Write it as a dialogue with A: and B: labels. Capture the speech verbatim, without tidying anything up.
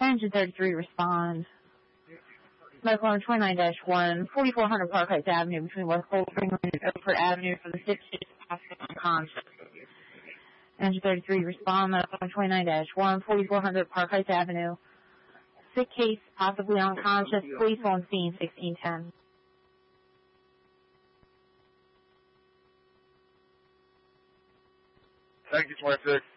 A: Engine thirty-three, respond. Medical number twenty-nine dash one, forty-four hundred Park Heights Avenue between West Coldspring and Oakford Avenue for the six hospital unconscious. Engine thirty-three, respond. Medical number twenty-nine dash one, forty-four hundred Park Heights Avenue. Sick case, possibly unconscious. Police on scene, sixteen ten.
B: Thank you, twenty-six.